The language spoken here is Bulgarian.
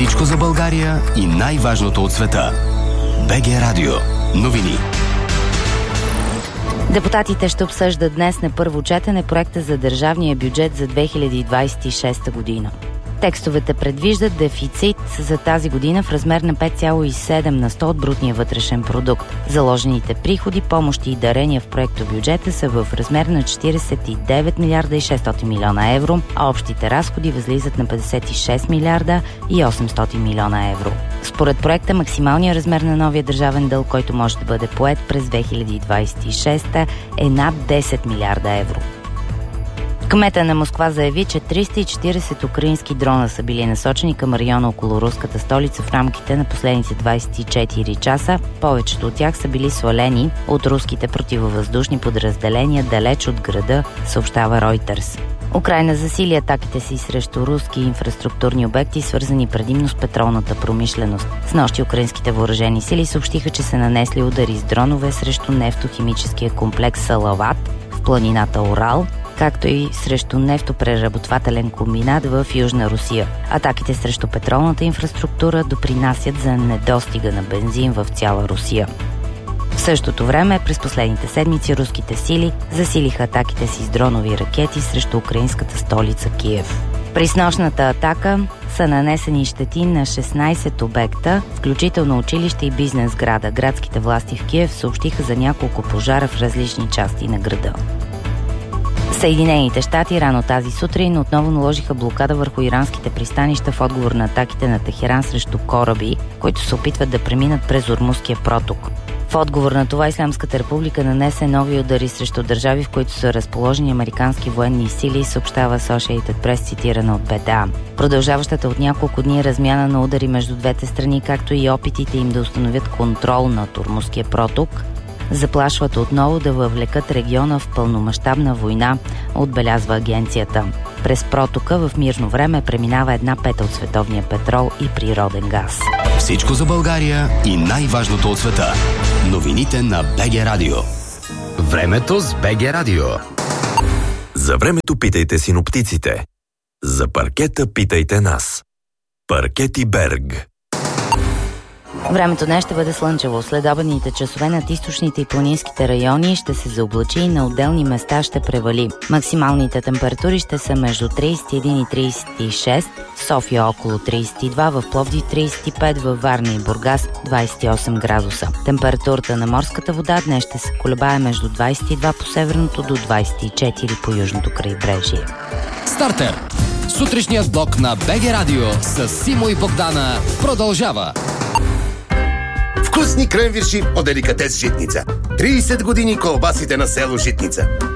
Всичко за България и най-важното от света. БГ Радио. Новини. Депутатите ще обсъждат днес на първо четене проекта за държавния бюджет за 2026 година. Текстовете предвиждат дефицит за тази година в размер на 5,7% от брутния вътрешен продукт. Заложените приходи, помощи и дарения в проекто бюджета са в размер на 49 милиарда и 600 милиона евро, а общите разходи възлизат на 56 милиарда и 800 милиона евро. Според проекта, максималният размер на новия държавен дълг, който може да бъде поет през 2026 е над 10 милиарда евро. Кмета на Москва заяви, че 340 украински дрона са били насочени към района около руската столица в рамките на последните 24 часа. Повечето от тях са били свалени от руските противовъздушни подразделения далеч от града, съобщава Reuters. Украйна засили атаките си срещу руски инфраструктурни обекти, свързани предимно с петролната промишленост. Снощи украинските въоръжени сили съобщиха, че са нанесли удари с дронове срещу нефтохимическия комплекс Салават в планината Урал, както и срещу нефтопреработвателен комбинат в Южна Русия. Атаките срещу петролната инфраструктура допринасят за недостига на бензин в цяла Русия. В същото време, през последните седмици руските сили засилиха атаките си с дронови ракети срещу украинската столица Киев. При снощната атака са нанесени щети на 16 обекта, включително училище и бизнес сграда. Градските власти в Киев съобщиха за няколко пожара в различни части на града. Съединените щати рано тази сутрин отново наложиха блокада върху иранските пристанища в отговор на атаките на Техеран срещу кораби, които се опитват да преминат през Ормузския проток. В отговор на това Ислямската република нанесе нови удари срещу държави, в които са разположени американски военни сили, съобщава Associated Press, цитирана от БТА. Продължаващата от няколко дни размяна на удари между двете страни, както и опитите им да установят контрол над Ормузския проток, заплашват отново да въвлекат региона в пълномащабна война, отбелязва агенцията. През протока в мирно време преминава 1/5 от световния петрол и природен газ. Всичко за България и най-важното от света. Новините на БГ Радио. Времето с БГ Радио. За времето питайте синоптиците. За паркета питайте нас. Паркети Берг. Времето днес ще бъде слънчево. Следобедните часове над източните и планинските райони ще се заоблачи и на отделни места ще превали. Максималните температури ще са между 31 и 36, в София около 32, в Пловдив 35, във Варна и Бургас 28 градуса. Температурата на морската вода днес ще се колебае между 22 по северното до 24 по южното крайбрежие. Стартер! Сутрешният блок на БГ Радио с Симо и Богдана продължава. Вкусни кренвирши от деликатес Житница. 30 години колбасите на село Житница.